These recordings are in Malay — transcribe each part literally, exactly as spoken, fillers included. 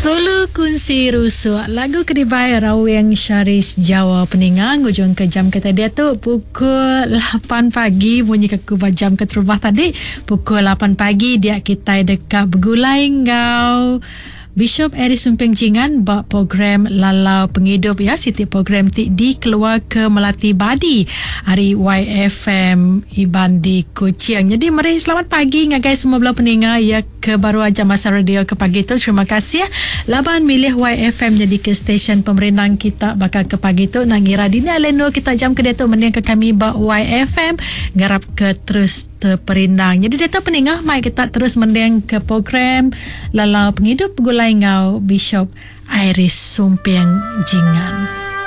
Solo kunci rusuk lagu Kedibai Raweng Syaris Jawa Peningang hujung ke jam kata dia tu pukul lapan pagi bunyi ke jam ke terubah tadi pukul lapan pagi dia kita dekat Begulai Ngau Bishop Eri Sumping Jingan buat program Lalau Penghidup ya Siti program ti di keluar ke Melati Badi hari Y F M Iban di Kuching. Jadi mari selamat pagi ngagai semua belah pendengar ya ke baru aja masa radio ke pagi tu. Terima kasih ya. Laban milih Y F M jadi ke stesen pemerintah kita bakal ke pagi tu nang ira dini aleno kita jam ke dia tu mending ke kami bak Y F M garap ke terus terperindang. Jadi data pendengar mai kita terus mending ke program Lalau Penghidup Begulai Ngau Bishop Iris Sumping Jingan.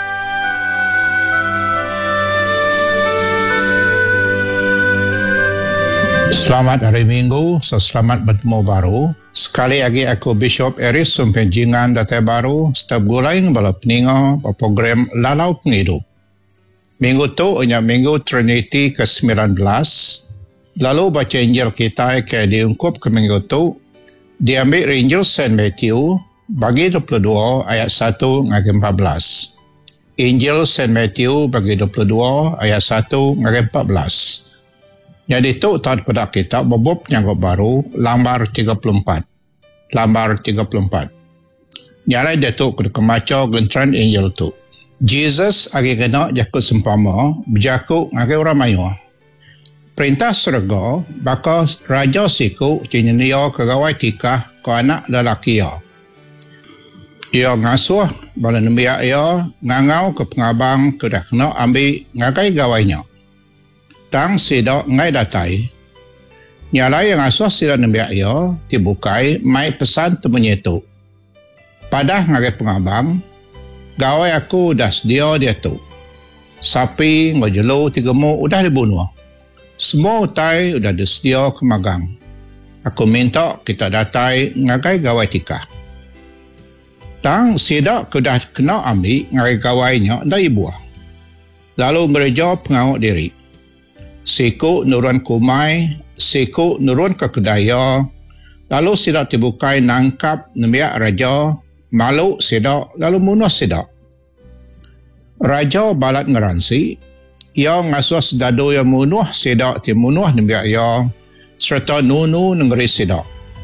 Selamat hari Minggu, selamat bertemu baru. Sekali lagi aku Bishop Iris Sumping Jingan Datai Baru setiap Begulai Ngau Peninga program Lalau Penghidup. Minggu tu hanya Minggu Trinity ke sembilan belas. Lalu baca Injil kita ke diungkup ke minggu tu diambil Injil Saint Matthew bagi dua puluh dua ayat satu hingga empat belas. Injil Saint Matthew bagi dua puluh dua ayat satu hingga empat belas. Jadi tu tak pada kita bobop yang baru lambar tiga puluh empat. Lambar tiga puluh empat. Nyalai dia tu kena kemaca gentran Injil tu. Jesus agi kena jakut sempama berjakut ngagai orang mayu. Perintah surga bakal raja siku tinyo kegawai tikah ke anak lelaki ya. Ia ngasuh bala nembiak ia ngangau ke pengabang ke dah kena ambil ngagai gawainya. Tang sidak ngai datai. Nyalai yang ngasuh sidak nembiak ia dibukai mai pesan temunya tu. Padah ngagai pengabang gawai aku dah sedia dia tu. Sapi ngojelo tigemu udah dibunuh. Semua utai sudah disedia ke magang. Aku minta kita datai ngagai gawai tikah. Tang sidak kedah kena ambil ngagai gawainya dari buah. Lalu gereja pengawak diri. Siku nurun kumai, siku nurun ke kedaya. Lalu sidak dibukai nangkap nembiak raja, malu sidak, lalu munuh sidak. Raja balat ngeransi, ia ngasuh sedado yang munuh sedak ti munuh nembiak ia serta nunu negeri sedak.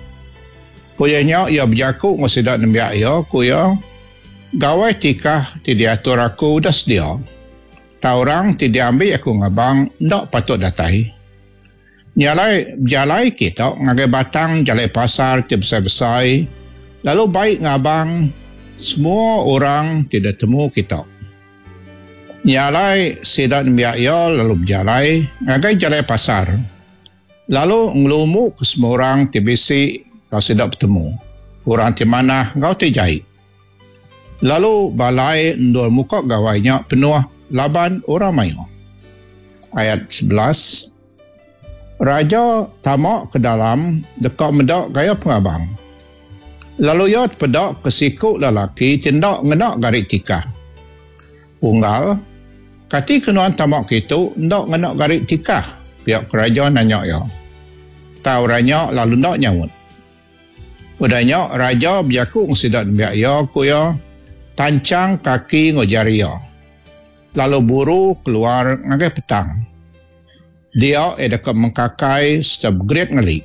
Kuyanya ia berjakuk ngau sedak nembiak ia kuya gawai tikah ti diatur aku dah sedia. Taurang ti diambil aku ngabang ndak patut datai. Nyalai jalai kita ngagai batang jalai pasar ti besar-besar lalu baik ngabang semua orang tidak temu kita. Nyalai sidak nembiak ia lalu berjalai ngagai jalai pasar. Lalu ngelumu ke semua orang tibisi kau sidak bertemu. Orang ti mana kau tijai. Lalu balai ndol muka gawainya penuh laban orang mayu. Ayat sebelas. Raja tamak ke dalam dekat medak gaya pengabang. Lalu ia pedak ke siku lelaki tindak ngenak garik tikah. Unggal kati kenuan tamak itu ndak ngenak garik tikah pihak kerajaan nanya ya. Tahu ranya lalu ndak nyawut. Udahnya raja berjakuk ngesidak biak ya kuya tancang kaki ngojari ya. Lalu buru keluar ngagai petang. Dia edakat mengkakai setiap gerit ngelik.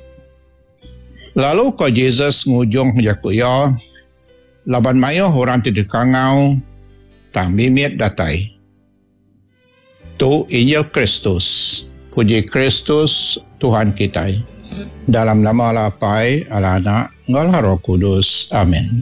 Lalu ko Jesus ngujung jakuk ya laban mayo orang tidak kangau tang mimit datai. Tu Injil Kristus. Puji Kristus Tuhan kita. Dalam nama Lapai, Al-Anak, Ngala Roh Kudus. Amin.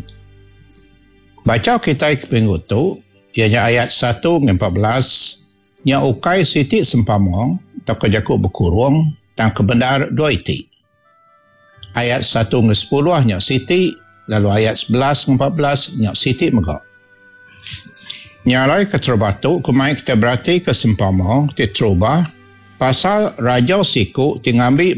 Baca kita minggu tu, ianya ayat satu hingga empat belas, nya ukai siti sempama, tak kejakuk berkurung, dan kebenar dua iti. Ayat satu hingga sepuluh, nya siti, lalu ayat sebelas hingga empat belas, nya siti megak. Nyalai ke terbatu, kemai kita berarti ke sempama, kita terubah, pasal raja siku, tingambil